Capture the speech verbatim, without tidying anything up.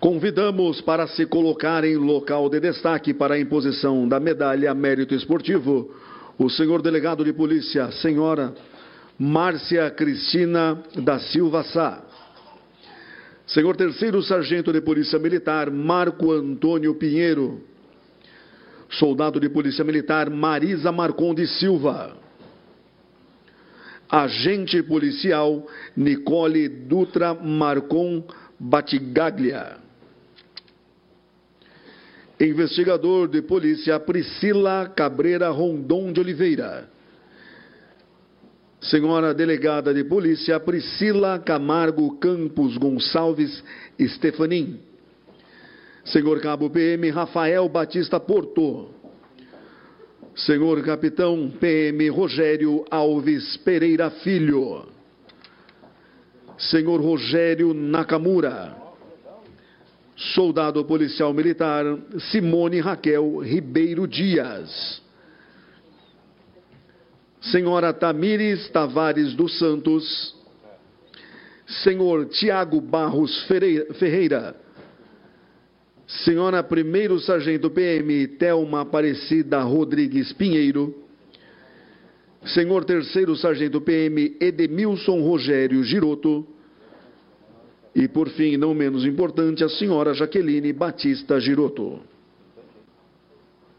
Convidamos para se colocar em local de destaque para a imposição da medalha Mérito Esportivo o senhor delegado de polícia, senhora Márcia Cristina da Silva Sá. Senhor terceiro sargento de polícia militar, Marco Antônio Pinheiro. Soldado de polícia militar, Marisa Marconde Silva. Agente policial, Nicole Dutra Marcon Batigaglia. Investigador de polícia, Priscila Cabreira Rondon de Oliveira. Senhora delegada de polícia, Priscila Camargo Campos Gonçalves Stefanin. Senhor cabo P M, Rafael Batista Porto. Senhor capitão P M, Rogério Alves Pereira Filho. Senhor Rogério Nakamura. Soldado policial militar, Simone Raquel Ribeiro Dias. Senhora Tamires Tavares dos Santos. Senhor Tiago Barros Ferreira. Senhora primeiro sargento P M, Thelma Aparecida Rodrigues Pinheiro. Senhor terceiro sargento P M, Edemilson Rogério Giroto. E, por fim, não menos importante, a senhora Jaqueline Batista Giroto.